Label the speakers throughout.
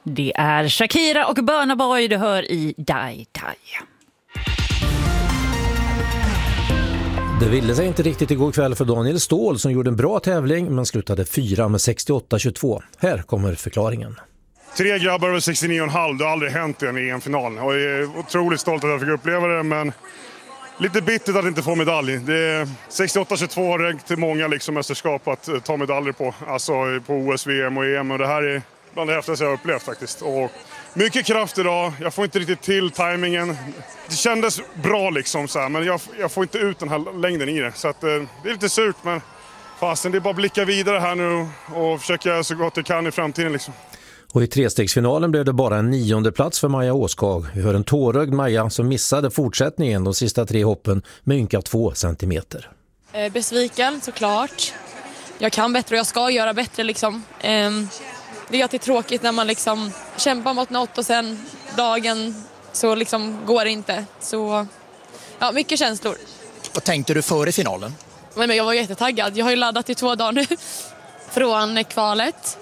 Speaker 1: Det är Shakira och Burna Boy du hör i Die Die.
Speaker 2: Det ville sig inte riktigt igår kväll för Daniel Ståhl som gjorde en bra tävling men slutade 4 med 68-22. Här kommer förklaringen.
Speaker 3: 3 grabbar över 69,5, det har aldrig hänt i en EM-final. Jag är otroligt stolt att jag fick uppleva det, men lite bittert att inte få medalj. Det är 68-22 har räckt till många mästerskap att ta medaljer på. Alltså på OS, VM och EM, och det här är bland det häftigaste jag har upplevt faktiskt. Och mycket kraft idag, jag får inte riktigt till timingen. Det kändes bra så här, men jag får inte ut den här längden i det. Så att, det är lite surt, men fasen, det är bara att blicka vidare här nu och försöka så gott jag kan i framtiden .
Speaker 2: Och i trestegsfinalen blev det bara en 9:e plats för Maja Åskag. Vi hör en tårögd Maja som missade fortsättningen de sista 3 hoppen med ynka 2 centimeter.
Speaker 4: Besviken såklart. Jag kan bättre och jag ska göra bättre . Det är alltid tråkigt när man kämpar mot något och sen dagen så går det inte. Så ja, mycket känslor.
Speaker 5: Vad tänkte du före finalen?
Speaker 4: Men jag var jättetaggad. Jag har ju laddat i 2 dagar nu från kvalet.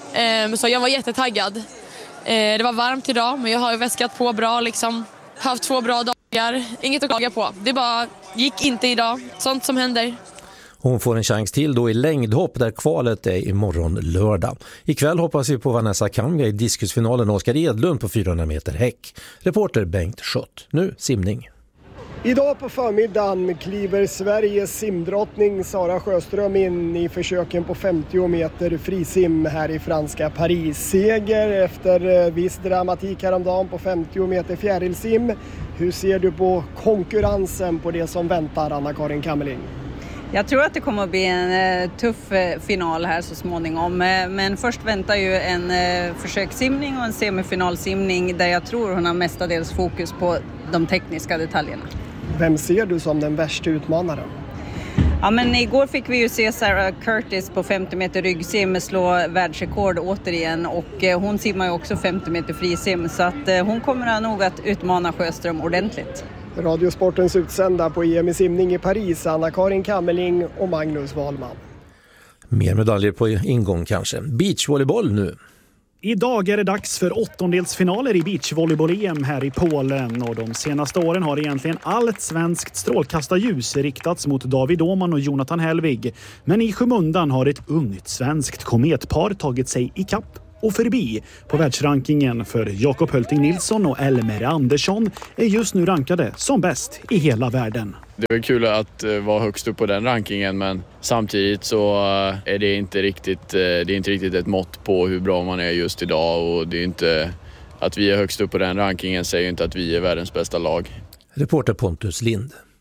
Speaker 4: Så jag var jättetaggad. Det var varmt idag, men jag har väskat på bra. Haft 2 bra dagar. Inget att klaga på. Det bara gick inte idag. Sånt som händer.
Speaker 2: Hon får en chans till då i längdhopp där kvalet är imorgon lördag. Ikväll hoppas vi på Vanessa Kanga i diskusfinalen och Oskar Edlund på 400 meter häck. Reporter Bengt Schott. Nu simning.
Speaker 6: Idag på förmiddagen kliver Sveriges simdrottning Sara Sjöström in i försöken på 50 meter frisim här i franska Paris. Seger efter viss dramatik häromdagen på 50 meter fjärilsim. Hur ser du på konkurrensen på det som väntar, Anna-Karin Kammerling?
Speaker 7: Jag tror att det kommer att bli en tuff final här så småningom. Men först väntar ju en försökssimning och en semifinalsimning där jag tror hon har mestadels fokus på de tekniska detaljerna.
Speaker 6: Vem ser du som den värsta utmanaren?
Speaker 7: Ja, men igår fick vi ju se Sarah Curtis på 50 meter ryggsim slå världsrekord återigen, och hon simmar ju också 50 meter frisim, så att hon kommer nog att utmana Sjöström ordentligt.
Speaker 6: Radiosportens utsända på EM i simning i Paris, Anna-Karin Kammerling och Magnus Wahlman.
Speaker 2: Mer medaljer på ingång kanske. Beachvolleyboll nu.
Speaker 8: Idag är det dags för 8-delsfinaler i beachvolleyboll-EM här i Polen, och de senaste åren har egentligen allt svenskt strålkastarljus riktats mot David Åhman och Jonathan Hellvig. Men i skymundan har ett ungt svenskt kometpar tagit sig i kapp och förbi på världsrankingen, för Jakob Hölting Nilsson och Elmer Andersson är just nu rankade som bäst i hela världen.
Speaker 9: Det är kul att vara högst upp på den rankingen, men samtidigt så är det inte riktigt ett mått på hur bra man är just idag, och det är inte att vi är högst upp på den rankingen säger inte att vi är världens bästa lag.
Speaker 2: Reporter Pontus Lind.